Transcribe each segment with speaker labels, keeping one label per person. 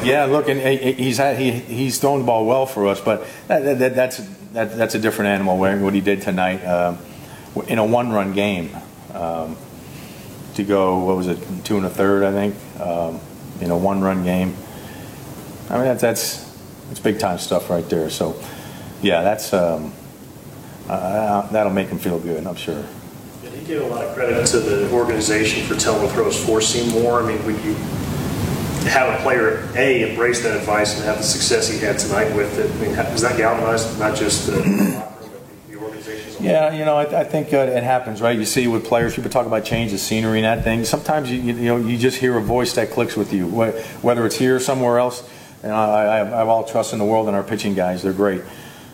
Speaker 1: Yeah, look, and he's thrown the ball well for us, but that's a different animal. What he did tonight in a one-run game to go, what was it, 2 1/3, I think, in a one-run game. I mean, that's big time stuff right there. So, yeah, that'll make him feel good, I'm sure.
Speaker 2: He gave a lot of credit to the organization for telling the throws four seam more. I mean, would you have a player embrace that advice and have the success he had tonight with it? I mean, does that galvanize not just the locker room, but the organization as a whole?
Speaker 1: Yeah, I think it happens, right? You see with players, people talk about change of scenery and that thing. Sometimes you just hear a voice that clicks with you, whether it's here or somewhere else. And I have all trust in the world in our pitching guys; they're great.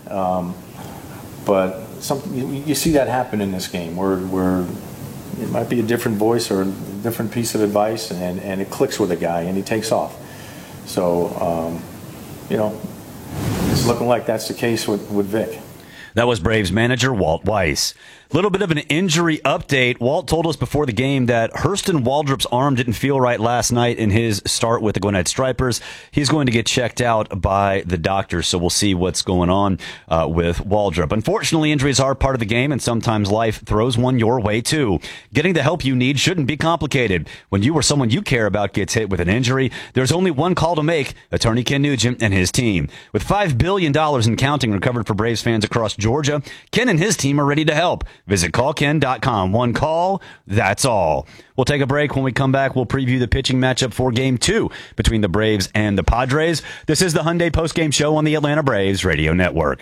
Speaker 1: But you see that happen in this game where it might be a different voice or a different piece of advice, and it clicks with a guy and he takes off. So, it's looking like that's the case with Vic.
Speaker 3: That was Braves manager Walt Weiss. A little bit of an injury update. Walt told us before the game that Hurston Waldrop's arm didn't feel right last night in his start with the Gwinnett Stripers. He's going to get checked out by the doctor, so we'll see what's going on with Waldrop. Unfortunately, injuries are part of the game, and sometimes life throws one your way, too. Getting the help you need shouldn't be complicated. When you or someone you care about gets hit with an injury, there's only one call to make: Attorney Ken Nugent and his team. With $5 billion and counting recovered for Braves fans across Georgia, Ken and his team are ready to help. Visit callken.com. One call, that's all. We'll take a break. When we come back, we'll preview the pitching matchup for Game 2 between the Braves and the Padres. This is the Hyundai Postgame Show on the Atlanta Braves Radio Network.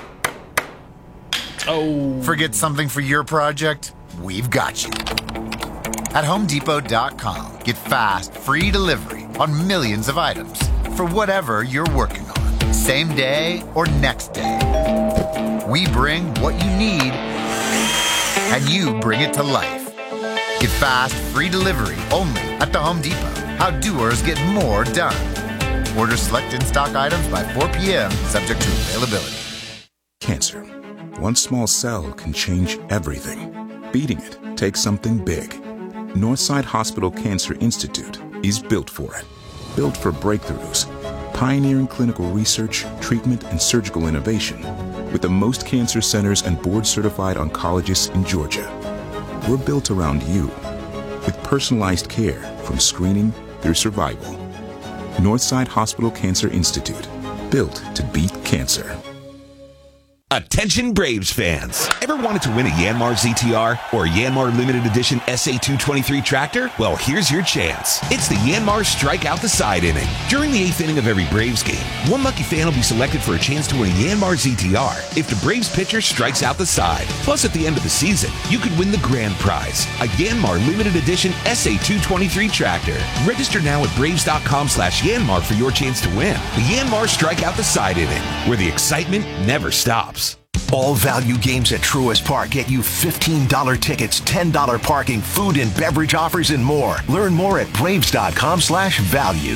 Speaker 4: Oh. Forget something for your project? We've got you. At HomeDepot.com, get fast, free delivery on millions of items for whatever you're working on, same day or next day. We bring what you need, and you bring it to life. Get fast, free delivery only at the Home Depot. How doers get more done. Order select in-stock items by 4 p.m., subject to availability.
Speaker 5: Cancer. One small cell can change everything. Beating it takes something big. Northside Hospital Cancer Institute is built for it. Built for breakthroughs, pioneering clinical research, treatment, and surgical innovation, with the most cancer centers and board-certified oncologists in Georgia. We're built around you, with personalized care from screening through survival. Northside Hospital Cancer Institute, built to beat cancer.
Speaker 6: Attention Braves fans. Ever wanted to win a Yanmar ZTR or a Yanmar Limited Edition SA223 tractor? Well, here's your chance. It's the Yanmar Strike Out the Side inning. During the 8th inning of every Braves game, one lucky fan will be selected for a chance to win a Yanmar ZTR if the Braves pitcher strikes out the side. Plus, at the end of the season, you could win the grand prize, a Yanmar Limited Edition SA223 tractor. Register now at Braves.com/Yanmar for your chance to win the Yanmar Strike Out the Side inning, where the excitement never stops.
Speaker 7: All value games at Truist Park get you $15 tickets, $10 parking, food and beverage offers, and more. Learn more at Braves.com/value.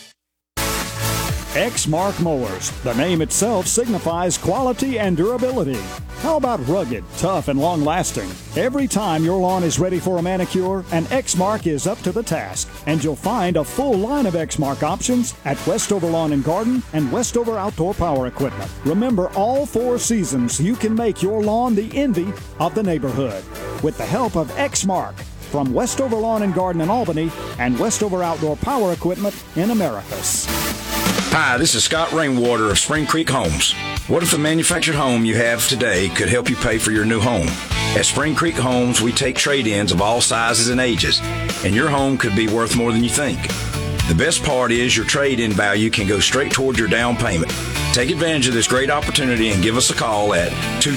Speaker 8: Exmark Mowers. The name itself signifies quality and durability. How about rugged, tough, and long-lasting? Every time your lawn is ready for a manicure, an Exmark is up to the task. And you'll find a full line of Exmark options at Westover Lawn and Garden and Westover Outdoor Power Equipment. Remember, all 4 seasons, you can make your lawn the envy of the neighborhood with the help of Exmark from Westover Lawn and Garden in Albany and Westover Outdoor Power Equipment in Americus.
Speaker 9: Hi, this is Scott Rainwater of Spring Creek Homes. What if the manufactured home you have today could help you pay for your new home? At Spring Creek Homes, we take trade-ins of all sizes and ages, and your home could be worth more than you think. The best part is your trade-in value can go straight toward your down payment. Take advantage of this great opportunity and give us a call at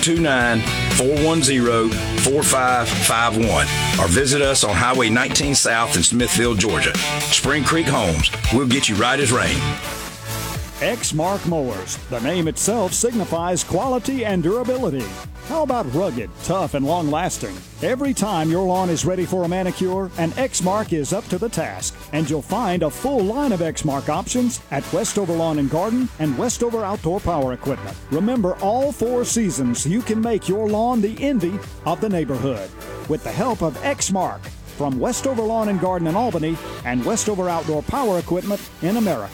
Speaker 9: 229-410-4551 or visit us on Highway 19 South in Smithville, Georgia. Spring Creek Homes, we'll get you right as rain.
Speaker 8: Exmark Mowers. The name itself signifies quality and durability. How about rugged, tough, and long-lasting? Every time your lawn is ready for a manicure, an Exmark is up to the task. And you'll find a full line of Exmark options at Westover Lawn and Garden and Westover Outdoor Power Equipment. Remember, all 4 seasons, you can make your lawn the envy of the neighborhood with the help of Exmark from Westover Lawn and Garden in Albany and Westover Outdoor Power Equipment in America.